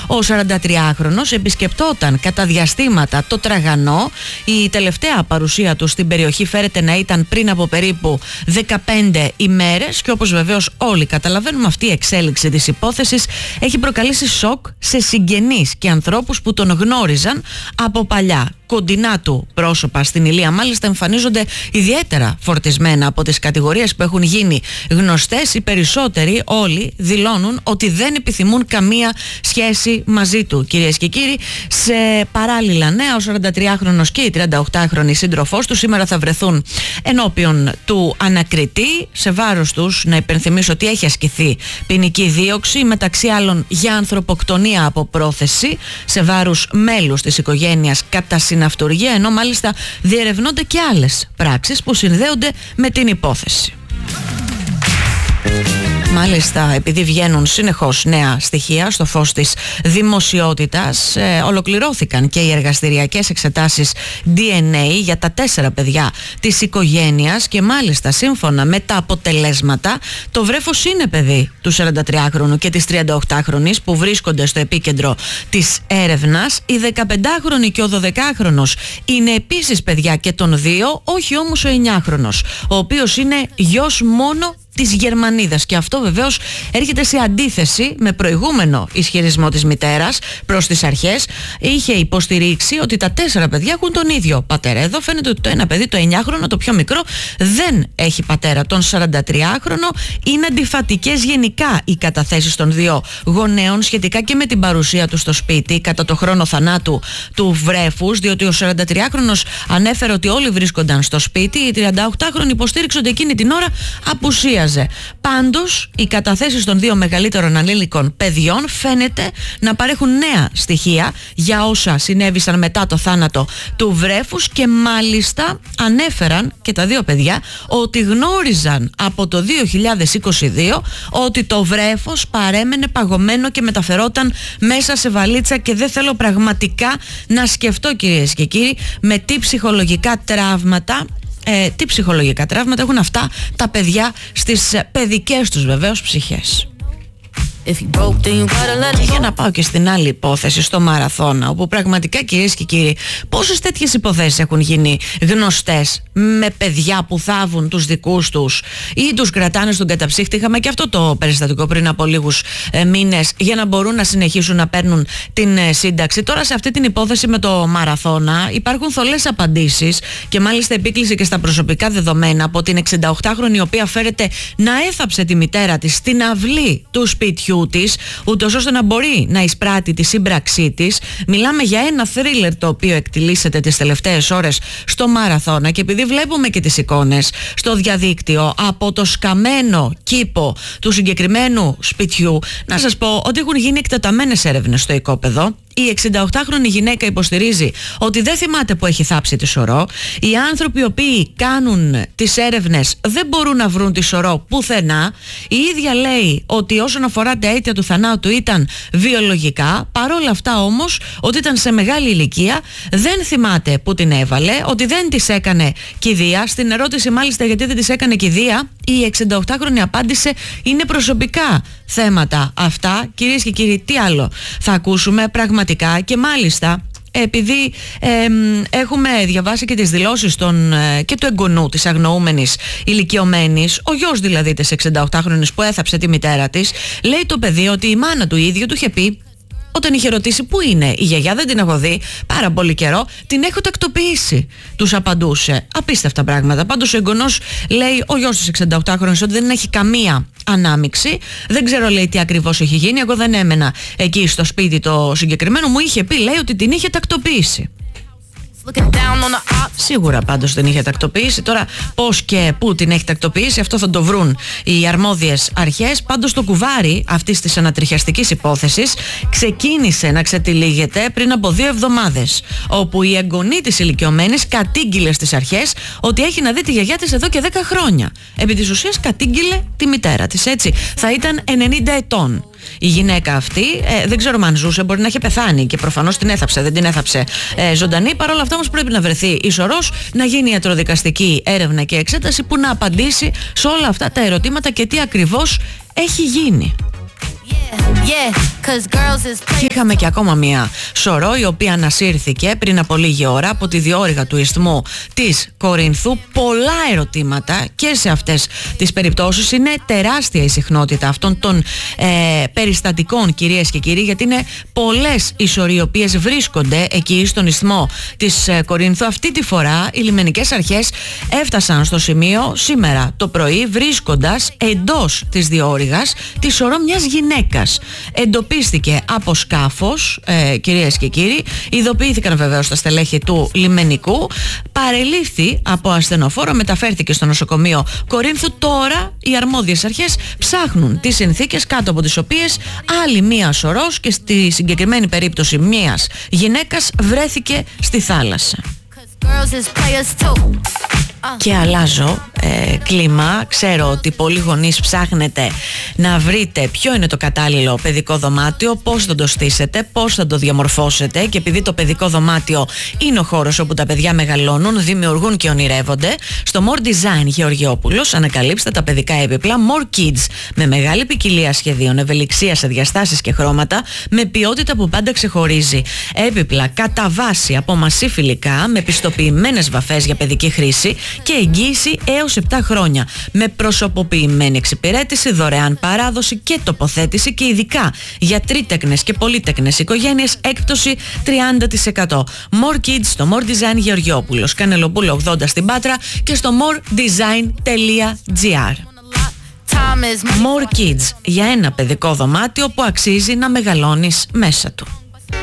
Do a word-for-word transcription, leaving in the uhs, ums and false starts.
Ο σαραντατριάχρονος επισκεπτόταν κατά διαστήματα το Τραγανό. Η τελευταία παρουσία του στην περιοχή φέρεται να ήταν πριν από περίπου δεκαπέντε ημέρες και όπως βεβαίως όλοι καταλαβαίνουμε, αυτή η εξέλιξη της υπόθεσης έχει προκαλέσει σοκ σε συγγενείς και ανθρώπους που τον γνώριζαν από παλιά. Κοντινά του πρόσωπα στην Ηλία μάλιστα εμφανίζονται ιδιαίτερα φορτισμένα από τις κατηγορίες που έχουν γίνει γνωστές. Οι περισσότεροι όλοι δηλώνουν ότι δεν επιθυμούν καμία σχέση μαζί του. Κυρίες και κύριοι, σε παράλληλα νέα, ο σαραντατριάχρονος και η τριανταοκτάχρονη σύντροφός του σήμερα θα βρεθούν ενώπιον του ανακριτή. Σε βάρος τους να υπενθυμίσω ότι έχει ασκηθεί ποινική δίωξη, μεταξύ άλλων για ανθρωποκτονία από πρόθεση σε βάρος μέλους της οικογένειας κατά συναυτουργία, ενώ μάλιστα διερευνώνται και άλλες πράξεις που συνδέονται με την υπόθεση. Μάλιστα, επειδή βγαίνουν συνεχώς νέα στοιχεία στο φως της δημοσιότητας, ε, ολοκληρώθηκαν και οι εργαστηριακές εξετάσεις ντι εν έι για τα τέσσερα παιδιά της οικογένειας και μάλιστα σύμφωνα με τα αποτελέσματα το βρέφος είναι παιδί του σαραντατριάχρονου και της τριανταοκτάχρονης που βρίσκονται στο επίκεντρο της έρευνας. Η δεκαπεντάχρονη και ο δωδεκάχρονος είναι επίσης παιδιά και των δύο, όχι όμως ο εννιάχρονος, ο οποίος είναι γιος μόνο της Γερμανίδας, και αυτό βεβαίως έρχεται σε αντίθεση με προηγούμενο ισχυρισμό της μητέρας προς τις αρχές. Είχε υποστηρίξει ότι τα τέσσερα παιδιά έχουν τον ίδιο πατέρα. Εδώ φαίνεται ότι το ένα παιδί, το εννιάχρονο, το πιο μικρό, δεν έχει πατέρα. Τον σαραντατριάχρονο είναι αντιφατικές γενικά οι καταθέσεις των δύο γονέων σχετικά και με την παρουσία του στο σπίτι κατά το χρόνο θανάτου του βρέφους, διότι ο σαραντατριάχρονος ανέφερε ότι όλοι βρίσκονταν στο σπίτι, η τριανταοκτάχρονη υποστήριξε ότι εκείνη την ώρα απουσίαζε. Πάντως, οι καταθέσεις των δύο μεγαλύτερων ανήλικων παιδιών φαίνεται να παρέχουν νέα στοιχεία για όσα συνέβησαν μετά το θάνατο του βρέφους και μάλιστα ανέφεραν και τα δύο παιδιά ότι γνώριζαν από το δύο χιλιάδες είκοσι δύο ότι το βρέφος παρέμενε παγωμένο και μεταφερόταν μέσα σε βαλίτσα, και δεν θέλω πραγματικά να σκεφτώ, κυρίες και κύριοι, με τι ψυχολογικά τραύματα Ε, τι ψυχολογικά τραύματα έχουν αυτά τα παιδιά στις παιδικές τους βεβαίως ψυχές. Και για να πάω και στην άλλη υπόθεση, στο μαραθώνα, όπου πραγματικά, κυρίες και κύριοι, πόσες τέτοιες υποθέσεις έχουν γίνει γνωστές με παιδιά που θάβουν τους δικούς τους ή τους κρατάνε στον καταψύχτη. Είχαμε και αυτό το περιστατικό πριν από λίγους ε, μήνες για να μπορούν να συνεχίσουν να παίρνουν την ε, σύνταξη. Τώρα σε αυτή την υπόθεση με το μαραθώνα υπάρχουν θολές απαντήσεις και μάλιστα επίκληση και στα προσωπικά δεδομένα από την εξηνταοκτάχρονη, η οποία φέρεται να έθαψε τη μητέρα της στην αυλή του σπιτιού της, ούτως ώστε να μπορεί να εισπράττει τη σύμπραξή της. Μιλάμε για ένα θρίλερ το οποίο εκτιλήσεται τις τελευταίες ώρες στο μαραθώνα, και επειδή βλέπουμε και τις εικόνες στο διαδίκτυο από το σκαμμένο κήπο του συγκεκριμένου σπιτιού, να σας πω ότι έχουν γίνει εκτεταμένες έρευνες στο οικόπεδο. Η εξηνταοκτάχρονη γυναίκα υποστηρίζει ότι δεν θυμάται που έχει θάψει τη σωρό. Οι άνθρωποι οι οποίοι κάνουν τις έρευνες δεν μπορούν να βρουν τη σωρό πουθενά. Η ίδια λέει ότι όσον αφορά τα αίτια του θανάτου ήταν βιολογικά. Παρόλα αυτά όμως, ότι ήταν σε μεγάλη ηλικία, δεν θυμάται που την έβαλε, ότι δεν της έκανε κηδεία. Στην ερώτηση μάλιστα γιατί δεν της έκανε κηδεία, η εξηνταοκτάχρονη απάντησε: είναι προσωπικά θέματα αυτά. Κυρίες και κύριοι, τι άλλο θα ακούσουμε πραγματικά? Και μάλιστα, επειδή ε, έχουμε διαβάσει και τις δηλώσεις των, ε, και του εγγονού της αγνοούμενης ηλικιωμένης, ο γιος δηλαδή της εξηνταοκτάχρονης που έθαψε τη μητέρα της, λέει το παιδί ότι η μάνα του ίδιο του είχε πει, όταν είχε ρωτήσει πού είναι η γιαγιά, δεν την έχω δει πάρα πολύ καιρό, την έχω τακτοποιήσει, τους απαντούσε. Απίστευτα πράγματα. Πάντως ο εγγονός λέει, ο γιος της εξηνταοκτάχρονης, ότι δεν έχει καμία ανάμειξη. Δεν ξέρω, λέει, τι ακριβώς έχει γίνει. Εγώ δεν έμενα εκεί στο σπίτι το συγκεκριμένο. Μου είχε πει, λέει, ότι την είχε τακτοποιήσει. Σίγουρα πάντως την είχε τακτοποιήσει. Τώρα πώς και πού την έχει τακτοποιήσει, αυτό θα το βρουν οι αρμόδιες αρχές. Πάντως το κουβάρι αυτής της ανατριχιαστικής υπόθεσης ξεκίνησε να ξετυλίγεται πριν από δύο εβδομάδες, όπου η εγγονή της ηλικιωμένης κατήγγειλε στις αρχές ότι έχει να δει τη γιαγιά της εδώ και δέκα χρόνια. Επί της ουσίας κατήγγειλε τη μητέρα της, έτσι. Θα ήταν ενενήντα ετών η γυναίκα αυτή, ε, δεν ξέρω αν ζούσε, μπορεί να είχε πεθάνει και προφανώς την έθαψε, δεν την έθαψε ε, ζωντανή. Παρ' όλα αυτά όμως πρέπει να βρεθεί η σωρός, να γίνει ιατροδικαστική έρευνα και εξέταση που να απαντήσει σε όλα αυτά τα ερωτήματα και τι ακριβώς έχει γίνει. Και είχαμε και ακόμα μία σωρό η οποία ανασύρθηκε πριν από λίγη ώρα από τη διόρυγα του ισθμού της Κορίνθου. Πολλά ερωτήματα και σε αυτές τις περιπτώσεις. Είναι τεράστια η συχνότητα αυτών των ε, περιστατικών, κυρίες και κύριοι, γιατί είναι πολλές οι σωροί οι οποίες βρίσκονται εκεί στον ισθμό της ε, Κορίνθου. Αυτή τη φορά οι λιμενικές αρχές έφτασαν στο σημείο σήμερα το πρωί, βρίσκοντας εντός της διόρυγας τη σωρό μιας γυναίκας. Εντοπίστηκε από σκάφος, ε, κυρίες και κύριοι, ειδοποιήθηκαν βεβαίως τα στελέχη του λιμενικού, παρελήφθη από ασθενοφόρο, μεταφέρθηκε στο νοσοκομείο Κορίνθου. Τώρα οι αρμόδιες αρχές ψάχνουν τις συνθήκες κάτω από τις οποίες άλλη μία σωρός, και στη συγκεκριμένη περίπτωση μίας γυναίκας, βρέθηκε στη θάλασσα. Και αλλάζω ε, κλίμα. Ξέρω ότι πολλοί γονείς ψάχνετε να βρείτε ποιο είναι το κατάλληλο παιδικό δωμάτιο, πώς θα το στήσετε, πώς θα το διαμορφώσετε. Και επειδή το παιδικό δωμάτιο είναι ο χώρος όπου τα παιδιά μεγαλώνουν, δημιουργούν και ονειρεύονται, στο More Design Γεωργιόπουλος ανακαλύψτε τα παιδικά έπιπλα More Kids, με μεγάλη ποικιλία σχεδίων, ευελιξία σε διαστάσεις και χρώματα, με ποιότητα που πάντα ξεχωρίζει. Έπιπλα κατά βάση από μασί φιλικά, με πιστοποιημένες βαφές για παιδική χρήση και εγγύηση έως επτά χρόνια, με προσωποποιημένη εξυπηρέτηση, δωρεάν παράδοση και τοποθέτηση, και ειδικά για τρίτεκνες και πολύτεκνες οικογένειες έκπτωση τριάντα τοις εκατό. More Kids στο More Design Γεωργιόπουλος, Κανελοπούλου ογδόντα στην Πάτρα και στο more design τελεία gr. More Kids, για ένα παιδικό δωμάτιο που αξίζει να μεγαλώνεις μέσα του.